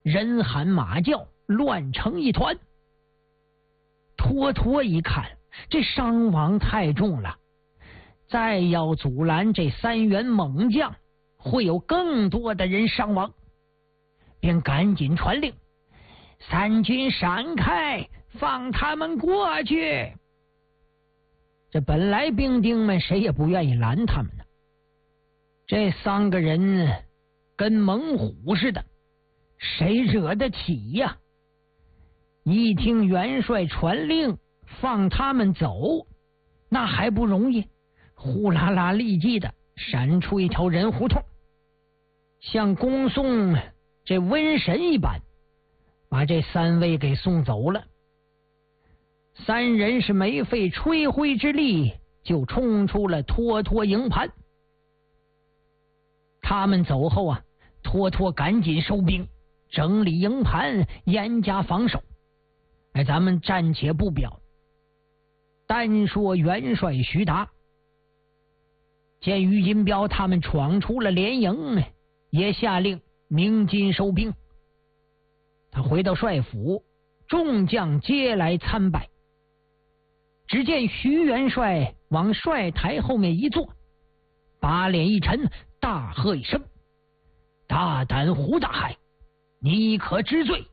人喊马叫，乱成一团。托托一看，这伤亡太重了，再要阻拦这3员猛将，会有更多的人伤亡，便赶紧传令：3军闪开，放他们过去。这本来兵丁们谁也不愿意拦他们呢，这3个人跟猛虎似的，谁惹得起呀？一听元帅传令放他们走，那还不容易，呼啦啦立即的闪出一条人胡同，像恭送这瘟神一般，把这3位给送走了。3人是没费吹灰之力就冲出了托托营盘。他们走后啊，托托赶紧收兵，整理营盘，严加防守。咱们暂且不表，单说元帅徐达，见于金彪他们闯出了连营，也下令鸣金收兵。他回到帅府，众将皆来参拜。只见徐元帅往帅台后面一坐，把脸一沉，大喝一声：“大胆胡大海，你可知罪？”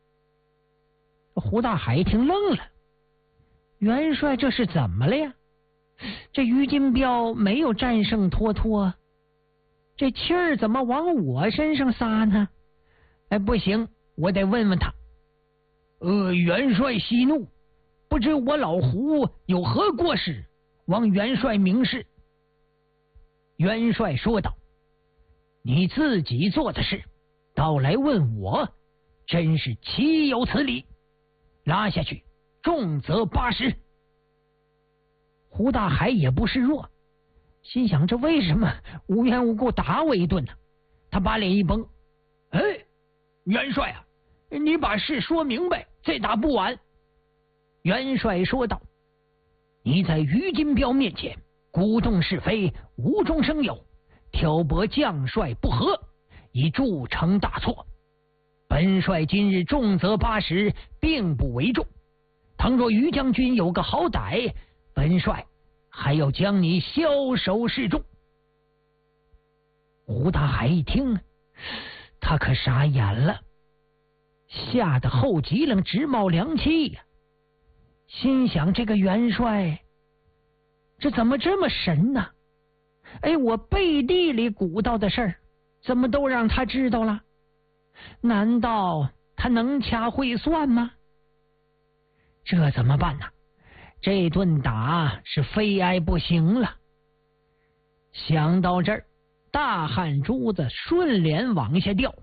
胡大海一听愣了，元帅这是怎么了呀？这于金彪没有战胜托托，这气儿怎么往我身上撒呢？不行，我得问问他。元帅息怒，不知我老胡有何过失，望元帅明示。元帅说道：“你自己做的事，倒来问我，真是岂有此理！拉下去，重则80。”胡大海也不示弱，心想这为什么无缘无故打我一顿呢？他把脸一绷：“元帅啊，你把事说明白，再打不晚。”元帅说道：“你在于金彪面前鼓动是非，无中生有，挑拨将帅不和，已铸成大错。本帅今日重则80，并不为重。倘若于将军有个好歹，本帅还要将你枭首示众。”胡大海一听，他可傻眼了，吓得后脊梁直冒凉气呀，心想这个元帅这怎么这么神呢？我背地里鼓捣的事儿，怎么都让他知道了？难道他能掐会算吗？这怎么办呢？这顿打是非挨不行了。想到这儿，大汗珠子顺脸往下掉。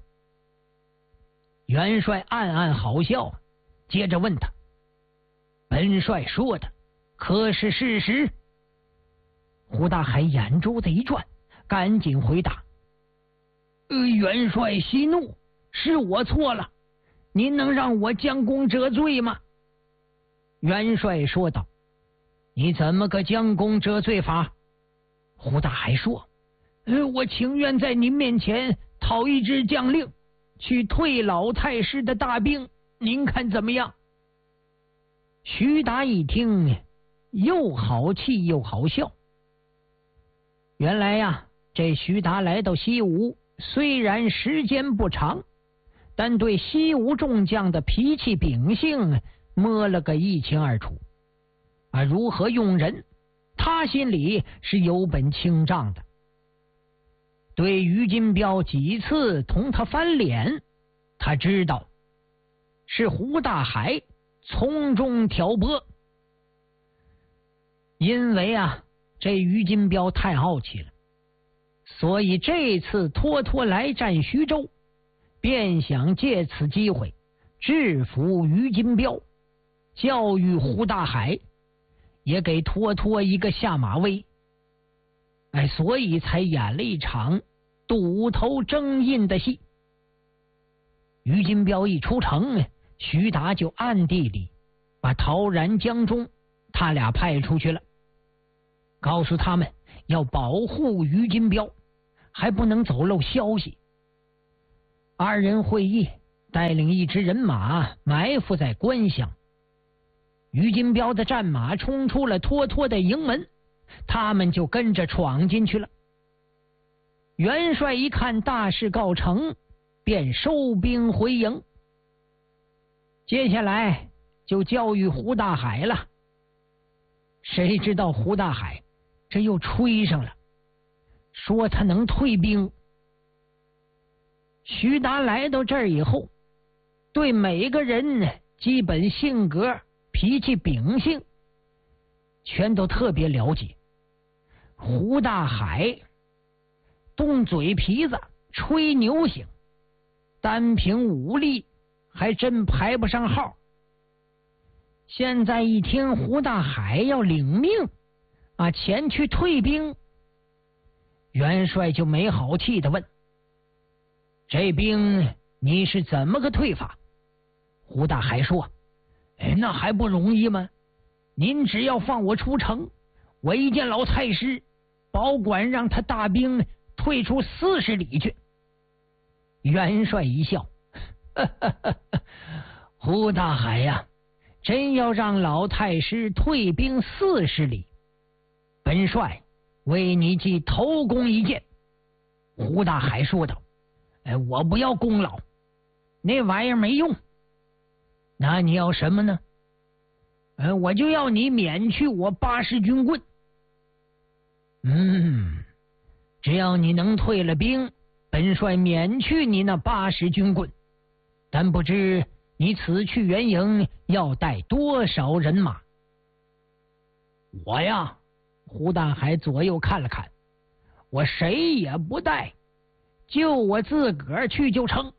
元帅暗暗好笑，接着问他：“本帅说的可是事实？”胡大海眼珠子一转，赶紧回答：“元帅息怒，是我错了，您能让我将功折罪吗？”元帅说道：“你怎么个将功折罪法？”胡大海说：“我情愿在您面前讨一支将令，去退老太师的大兵，您看怎么样？”徐达一听，又好气又好笑。原来呀，这徐达来到西吴，虽然时间不长，但对西吴众将的脾气秉性摸了个一清二楚。如何用人，他心里是有本清账的。对于金彪几次同他翻脸，他知道是胡大海从中挑拨。因为这于金彪太傲气了，所以这次托托来战徐州，便想借此机会制服于金彪，教育胡大海，也给托托一个下马威。所以才演了一场赌头争印的戏。于金彪一出城，徐达就暗地里把陶然、江忠他俩派出去了，告诉他们要保护于金彪，还不能走漏消息。二人会议带领一支人马埋伏在关乡。于金彪的战马冲出了脱脱的营门，他们就跟着闯进去了。元帅一看大事告成，便收兵回营。接下来就教育胡大海了。谁知道胡大海这又吹上了，说他能退兵。徐达来到这儿以后，对每个人基本性格、脾气、秉性全都特别了解。胡大海动嘴皮子，吹牛行，单凭武力还真排不上号。现在一听胡大海要领命前去退兵，元帅就没好气的问：这兵你是怎么个退法？胡大海说：那还不容易吗？您只要放我出城，我一见老太师，保管让他大兵退出40里去。元帅一笑：胡大海呀，真要让老太师退兵40里，本帅为你记头功一件。胡大海说道：我不要功劳，那玩意儿没用。那你要什么呢？我就要你免去我80军棍。只要你能退了兵，本帅免去你那80军棍，但不知你此去援营要带多少人马？我呀，胡大海左右看了看，我谁也不带，就我自个儿去就成。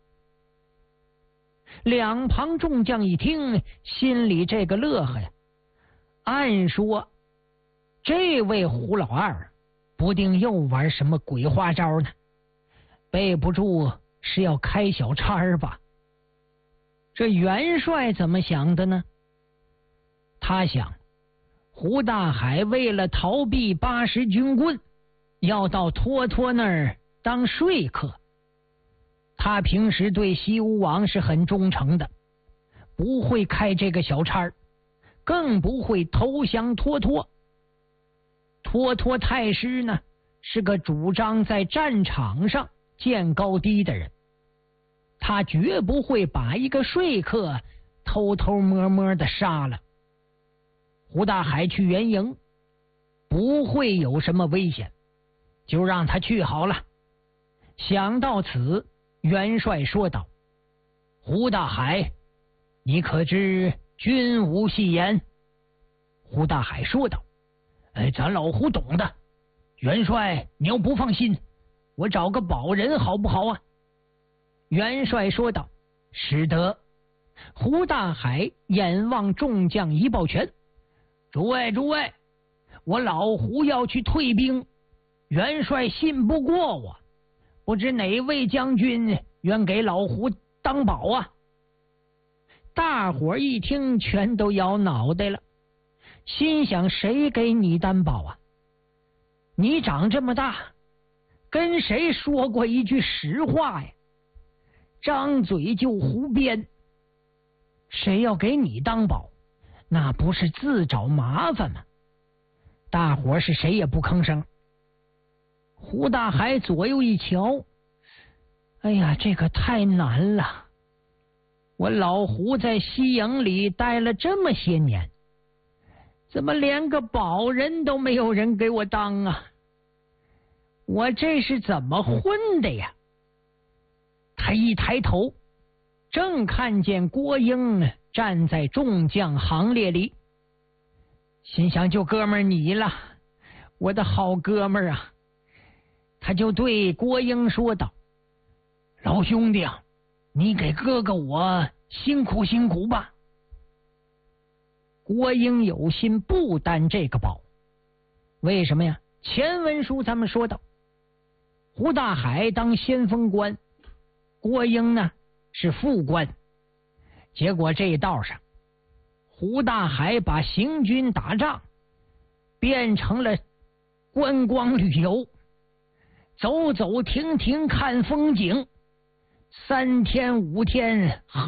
两旁众将一听，心里这个乐呵呀。按说这位胡老二不定又玩什么鬼花招呢，备不住是要开小差吧？这元帅怎么想的呢？他想，胡大海为了逃避80军棍，要到脱脱那儿当说客。他平时对西吴王是很忠诚的，不会开这个小差，更不会投降脱脱。脱脱太师呢，是个主张在战场上见高低的人，他绝不会把一个说客偷偷摸摸的杀了。胡大海去援营不会有什么危险，就让他去好了。想到此，元帅说道：胡大海，你可知君无戏言？胡大海说道：咱老胡懂的，元帅你要不放心，我找个保人好不好啊？元帅说道：使得。胡大海眼望众将一抱拳：诸位，我老胡要去退兵，元帅信不过我，不知哪位将军愿给老胡当保啊？大伙一听，全都摇脑袋了，心想：谁给你担保啊？你长这么大，跟谁说过一句实话呀？张嘴就胡编。谁要给你当保，那不是自找麻烦吗？大伙是谁也不吭声。胡大海左右一瞧，哎呀，这个太难了！我老胡在西营里待了这么些年，怎么连个保人都没有人给我当啊？我这是怎么混的呀？他一抬头，正看见郭英站在众将行列里，心想：就哥们儿你了，我的好哥们儿啊！他就对郭英说道：老兄弟啊，你给哥哥我辛苦辛苦吧。郭英有心不担这个保，为什么呀？前文书咱们说到，胡大海当先锋官，郭英呢是副官。结果这道上，胡大海把行军打仗变成了观光旅游，走走停停看风景， 3天5天